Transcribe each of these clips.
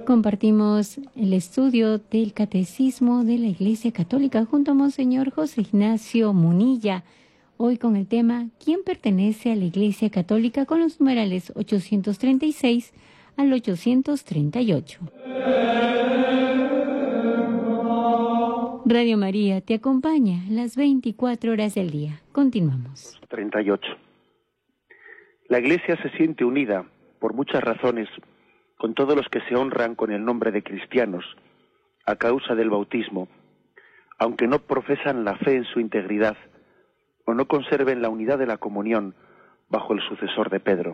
Compartimos el estudio del Catecismo de la Iglesia Católica junto a Monseñor José Ignacio Munilla. Hoy con el tema ¿Quién pertenece a la Iglesia Católica? Con los numerales 836 al 838. Radio María te acompaña las 24 horas del día. Continuamos. 38. La Iglesia se siente unida, por muchas razones, con todos los que se honran con el nombre de cristianos, a causa del bautismo, aunque no profesan la fe en su integridad, o no conserven la unidad de la comunión bajo el sucesor de Pedro.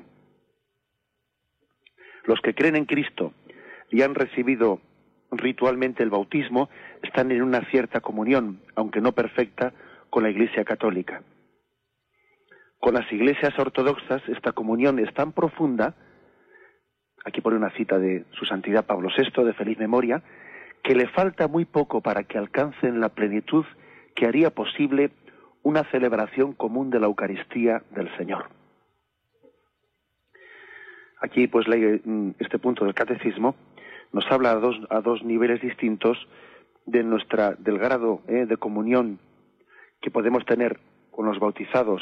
Los que creen en Cristo y han recibido ritualmente el bautismo están en una cierta comunión, aunque no perfecta, con la Iglesia Católica. Con las iglesias ortodoxas esta comunión es tan profunda, aquí pone una cita de su santidad Pablo VI, de feliz memoria, que le falta muy poco para que alcancen la plenitud que haría posible una celebración común de la Eucaristía del Señor. Aquí, pues, este punto del Catecismo nos habla a dos niveles distintos del grado de comunión que podemos tener con los bautizados,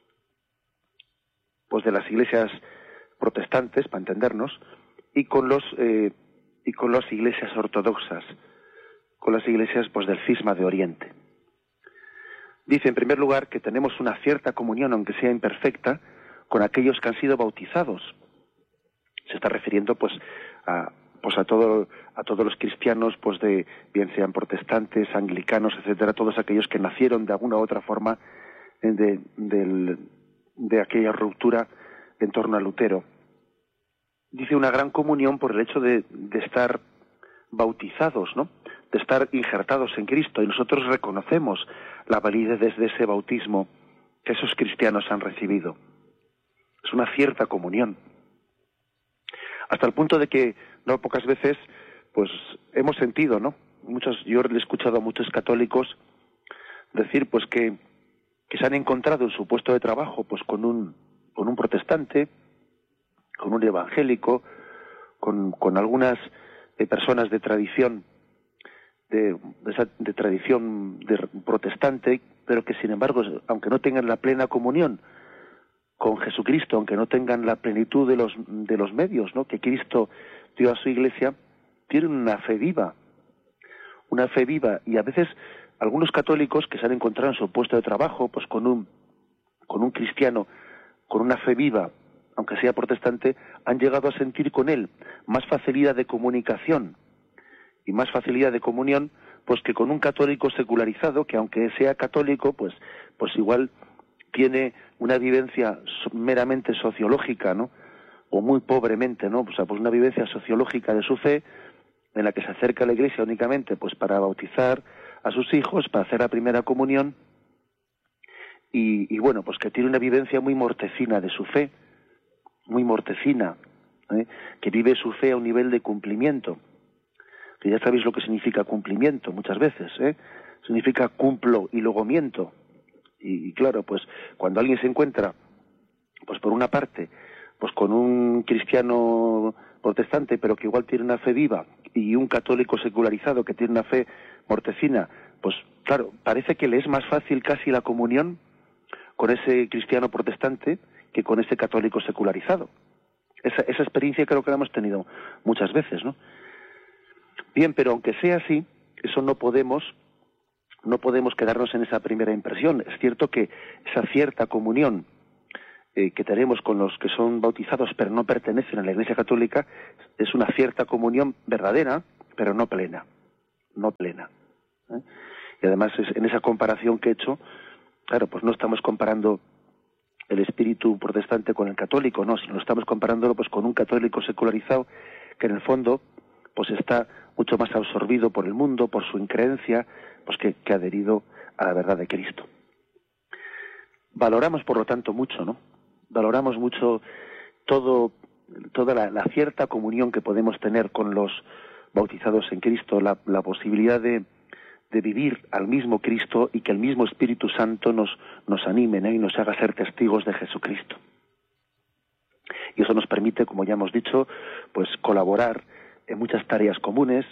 pues, de las iglesias protestantes, para entendernos, y con las iglesias ortodoxas, con las iglesias, pues, del cisma de Oriente. Dice, en primer lugar, que tenemos una cierta comunión, aunque sea imperfecta, con aquellos que han sido bautizados. Se está refiriendo, pues, a todos los cristianos, pues, bien sean protestantes, anglicanos, etcétera, todos aquellos que nacieron de alguna u otra forma de aquella ruptura en torno a Lutero. Dice una gran comunión por el hecho de estar bautizados, ¿no? De estar injertados en Cristo, y nosotros reconocemos la validez de ese bautismo que esos cristianos han recibido. Es una cierta comunión. Hasta el punto de que, no pocas veces, pues hemos sentido, ¿no? Yo he escuchado a muchos católicos decir, pues, que se han encontrado en su puesto de trabajo, pues, con un protestante, con un evangélico, con algunas personas de tradición, de tradición protestante, pero que, sin embargo, aunque no tengan la plena comunión con Jesucristo, aunque no tengan la plenitud de los medios, ¿no?, que Cristo dio a su Iglesia, tienen una fe viva, y a veces algunos católicos que se han encontrado en su puesto de trabajo, pues, con un cristiano con una fe viva, aunque sea protestante, han llegado a sentir con él más facilidad de comunicación y más facilidad de comunión, pues, que con un católico secularizado, que aunque sea católico, pues igual tiene una vivencia meramente sociológica, ¿no?, o muy pobremente, ¿no?, o sea, pues una vivencia sociológica de su fe, en la que se acerca a la Iglesia únicamente, pues, para bautizar a sus hijos, para hacer la primera comunión, y bueno, pues que tiene una vivencia muy mortecina de su fe, muy mortecina, que vive su fe a un nivel de cumplimiento, que ya sabéis lo que significa cumplimiento muchas veces, significa cumplo y luego miento. Y claro, pues cuando alguien se encuentra, pues, por una parte, pues, con un cristiano protestante, pero que igual tiene una fe viva, y un católico secularizado que tiene una fe mortecina, pues claro, parece que le es más fácil casi la comunión con ese cristiano protestante que con ese católico secularizado. Esa experiencia creo que la hemos tenido muchas veces, ¿no? Bien, pero aunque sea así, eso no podemos quedarnos en esa primera impresión. Es cierto que esa cierta comunión que tenemos con los que son bautizados pero no pertenecen a la Iglesia Católica es una cierta comunión verdadera, pero no plena. Y además, en esa comparación que he hecho, claro, pues no estamos comparando el espíritu protestante con el católico, no, sino estamos comparándolo, pues, con un católico secularizado que en el fondo, pues, está mucho más absorbido por el mundo, por su increencia, pues, que ha adherido a la verdad de Cristo. Valoramos, por lo tanto, mucho, ¿no? Valoramos mucho toda la cierta comunión que podemos tener con los bautizados en Cristo, la posibilidad de vivir al mismo Cristo y que el mismo Espíritu Santo nos anime, ¿no?, y nos haga ser testigos de Jesucristo. Y eso nos permite, como ya hemos dicho, pues colaborar en muchas tareas comunes,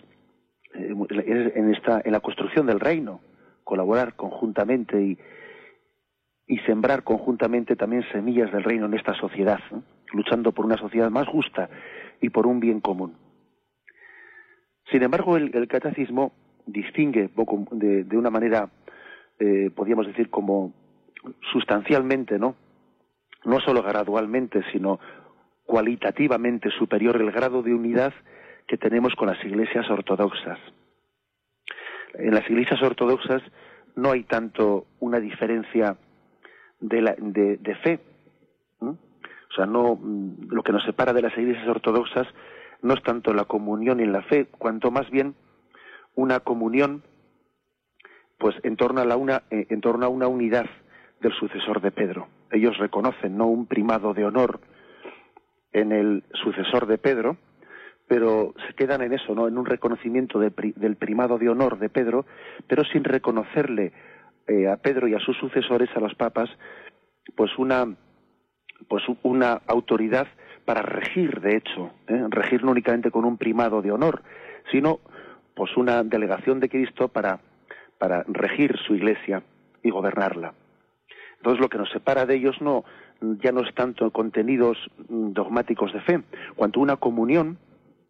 en la construcción del reino, colaborar conjuntamente y sembrar conjuntamente también semillas del reino en esta sociedad, ¿no? Luchando por una sociedad más justa y por un bien común. Sin embargo, el catecismo distingue de una manera, podríamos decir, como sustancialmente, ¿no? No solo gradualmente, sino cualitativamente superior el grado de unidad que tenemos con las iglesias ortodoxas. En las iglesias ortodoxas no hay tanto una diferencia de fe, ¿no? O sea, no, lo que nos separa de las iglesias ortodoxas no es tanto la comunión en la fe, cuanto más bien una comunión, pues en torno a una unidad del sucesor de Pedro. Ellos reconocen no un primado de honor en el sucesor de Pedro, pero se quedan en eso, ¿no? En un reconocimiento del primado de honor de Pedro, pero sin reconocerle a Pedro y a sus sucesores, a los papas, pues una autoridad para regir, de hecho, regir no únicamente con un primado de honor, sino pues una delegación de Cristo para regir su iglesia y gobernarla. Entonces lo que nos separa de ellos ya no es tanto contenidos dogmáticos de fe, cuanto una comunión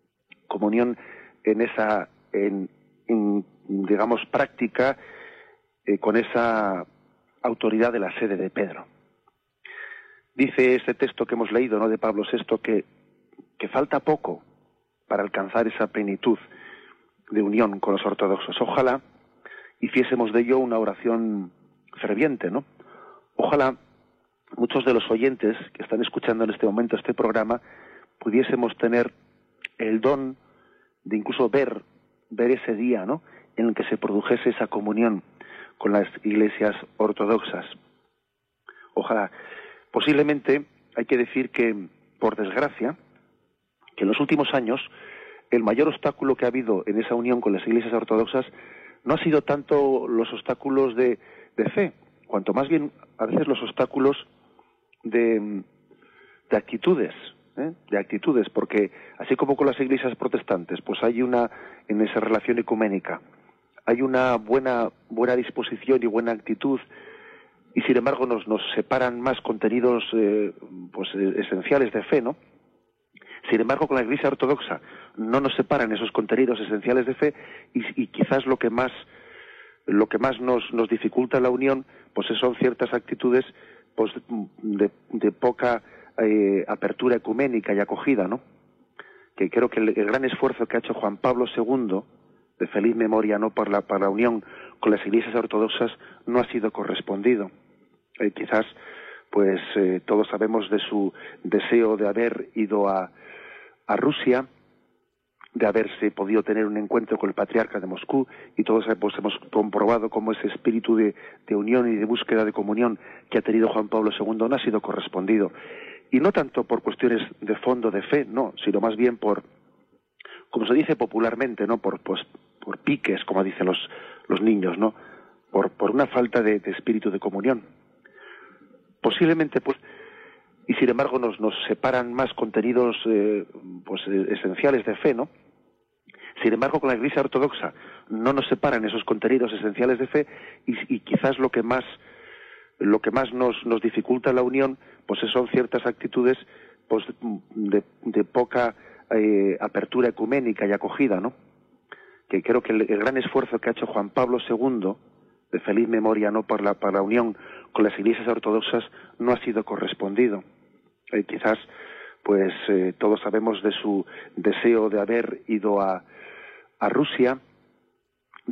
digamos práctica, con esa autoridad de la sede de Pedro. Dice este texto que hemos leído, ¿no?, de Pablo VI, que falta poco para alcanzar esa plenitud de unión con los ortodoxos. Ojalá hiciésemos de ello una oración ferviente, ¿no? Ojalá muchos de los oyentes que están escuchando en este momento este programa pudiésemos tener el don de incluso ver ese día, ¿no?, en el que se produjese esa comunión con las iglesias ortodoxas. Ojalá. Posiblemente hay que decir que, por desgracia, que en los últimos años el mayor obstáculo que ha habido en esa unión con las iglesias ortodoxas no ha sido tanto los obstáculos de fe, cuanto más bien a veces los obstáculos de actitudes, porque así como con las iglesias protestantes, pues hay en esa relación ecuménica, hay una buena disposición y buena actitud, y sin embargo nos separan más contenidos esenciales de fe, ¿no? Sin embargo, con la Iglesia ortodoxa no nos separan esos contenidos esenciales de fe, y quizás lo que más nos dificulta la unión, pues son ciertas actitudes pues de poca apertura ecuménica y acogida, ¿no? Que creo que el gran esfuerzo que ha hecho Juan Pablo II, de feliz memoria, ¿no?, para la unión con las iglesias ortodoxas, no ha sido correspondido. Quizás pues todos sabemos de su deseo de haber ido a Rusia, de haberse podido tener un encuentro con el patriarca de Moscú, y todos pues hemos comprobado cómo ese espíritu de unión y de búsqueda de comunión que ha tenido Juan Pablo II no ha sido correspondido. Y no tanto por cuestiones de fondo de fe, no, sino más bien por, como se dice popularmente, ¿no?, por piques, como dicen los niños, ¿no?, por una falta de espíritu de comunión. Posiblemente, pues, y sin embargo nos separan más contenidos esenciales de fe, ¿no? Sin embargo, con la Iglesia ortodoxa no nos separan esos contenidos esenciales de fe, y quizás lo que más nos dificulta la unión, pues son ciertas actitudes pues de poca apertura ecuménica y acogida, ¿no? Que creo que el gran esfuerzo que ha hecho Juan Pablo II, de feliz memoria, ¿no?, para la unión con las iglesias ortodoxas, no ha sido correspondido. Quizás pues todos sabemos de su deseo de haber ido a Rusia,